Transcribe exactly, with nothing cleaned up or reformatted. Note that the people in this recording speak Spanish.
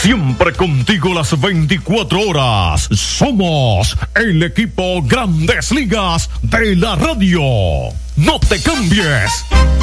Siempre contigo las veinticuatro horas. Somos el equipo Grandes Ligas de la radio. No te cambies.